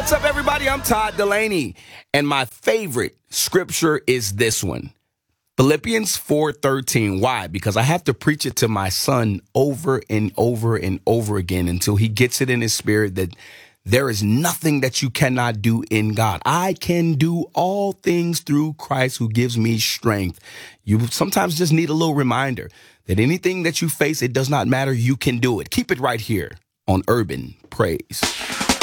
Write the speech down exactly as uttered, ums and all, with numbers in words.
What's up, everybody? I'm Todd Delaney, and my favorite scripture is this one. Philippians four thirteen. Why? Because I have to preach it to my son over and over and over again until he gets it in his spirit that there is nothing that you cannot do in God. I can do all things through Christ who gives me strength. You sometimes just need a little reminder that anything that you face, it does not matter. You can do it. Keep it right here on Urban Praise.